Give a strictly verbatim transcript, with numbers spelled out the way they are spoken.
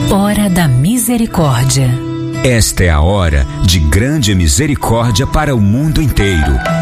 Hora da Misericórdia. Esta é a hora de grande misericórdia para o mundo inteiro.